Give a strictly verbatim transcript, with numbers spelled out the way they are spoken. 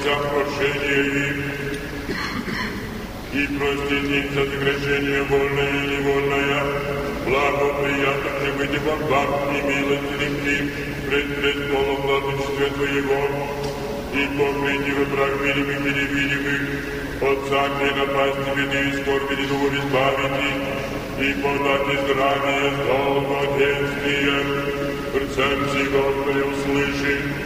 за прошение их, и простит им за согрешение вольное и невольное, благоприятно же быть вам вам и милостивым им пред престолом владычества Твоего, и покрыть его враг видимых и невидимых, от всякой напасти беды и скорби недугов избавите, и подать здравие с долгоденствием, в сердце Господи услыши,